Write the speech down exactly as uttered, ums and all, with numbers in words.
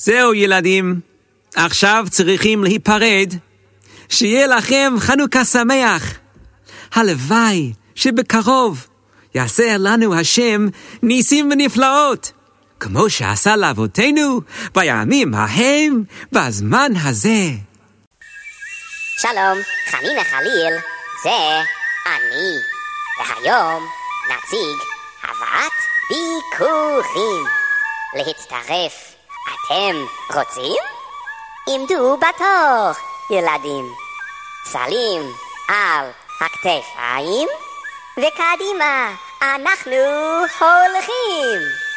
זהו ילדים, עכשיו צריכים להיפרד. שיהיה לכם חנוכה שמח. הלוואי שבקרוב יעשה לנו השם ניסים ונפלאות, כמו שעשה לאבותינו בימים ההם בזמן הזה. שלום, חנינה חליל, זה אני. והיום נציג הבאת ביקורים. להצטרף, אתם רוצים? עמדו בתור, ילדים. סלים על הכתפיים, וקדימה אנחנו הולכים.